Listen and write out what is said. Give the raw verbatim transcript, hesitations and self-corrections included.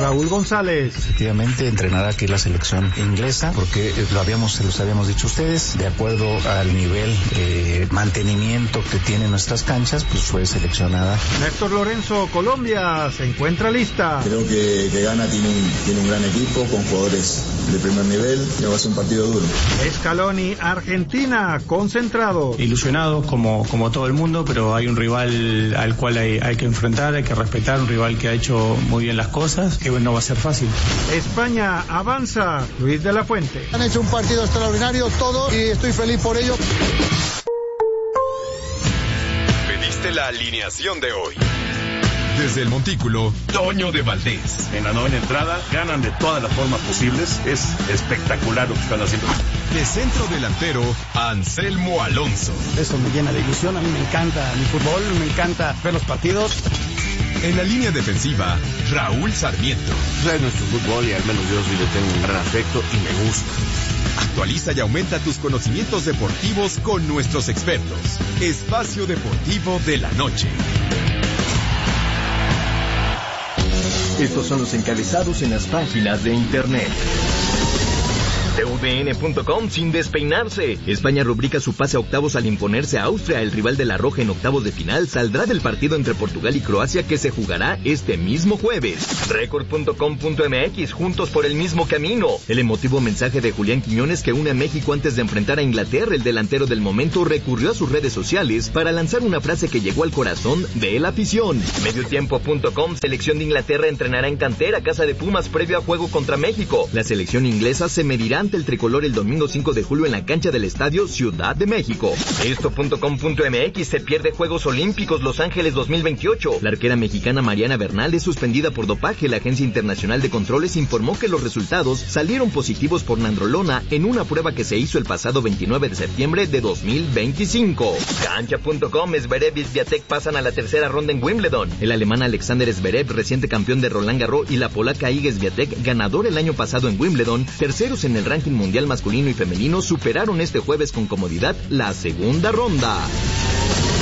Raúl González. Efectivamente, entrenará aquí la selección inglesa, porque lo habíamos, se los habíamos dicho a ustedes, de acuerdo al nivel de mantenimiento que tienen nuestras canchas, pues fue seleccionada. Néstor Lorenzo, Colombia, se encuentra lista. Creo que, que Ghana tiene un, tiene un gran equipo con jugadores de primer nivel, y va a ser un partido duro. Scaloni, Argentina, concentrado. Ilusionado como, como todo el mundo, pero hay un rival al cual hay, hay que enfrentar, hay que respetar, un rival que ha hecho muy bien las cosas, que no va a ser fácil. España avanza, Luis de la Fuente. Han hecho un partido extraordinario todos y estoy feliz por ello. Pediste la alineación de hoy. Desde el Montículo, Toño de Valdés. En la novena entrada, ganan de todas las formas posibles. Es espectacular lo que están haciendo. De centro delantero, Anselmo Alonso. Eso me llena de ilusión. A mí me encanta mi fútbol, me encanta ver los partidos. En la línea defensiva, Raúl Sarmiento. Es nuestro fútbol y al menos yo sí le tengo un gran afecto y me gusta. Actualiza y aumenta tus conocimientos deportivos con nuestros expertos. Espacio Deportivo de la Noche. Estos son los encabezados en las páginas de internet. T V N punto com sin despeinarse. España rubrica su pase a octavos al imponerse a Austria. El rival de la Roja en octavos de final saldrá del partido entre Portugal y Croacia que se jugará este mismo jueves. Record punto com punto m x, juntos por el mismo camino. El emotivo mensaje de Julián Quiñones que une a México antes de enfrentar a Inglaterra. El delantero del momento recurrió a sus redes sociales para lanzar una frase que llegó al corazón de la afición. Mediotiempo punto com, selección de Inglaterra entrenará en cantera Casa de Pumas previo a juego contra México. La selección inglesa se medirá ante el tricolor el domingo cinco de julio en la cancha del Estadio Ciudad de México. Esto punto com punto m x, se pierde Juegos Olímpicos Los Ángeles dos mil veintiocho. La arquera mexicana Mariana Bernal es suspendida por dopaje. La Agencia Internacional de Controles informó que los resultados salieron positivos por nandrolona en una prueba que se hizo el pasado veintinueve de septiembre de dos mil veinticinco. Cancha punto com, Zverev y Swiatek pasan a la tercera ronda en Wimbledon. El alemán Alexander Zverev, reciente campeón de Roland Garros, y la polaca Iga Swiatek, ganador el año pasado en Wimbledon, terceros en el ranking mundial masculino y femenino, superaron este jueves con comodidad la segunda ronda.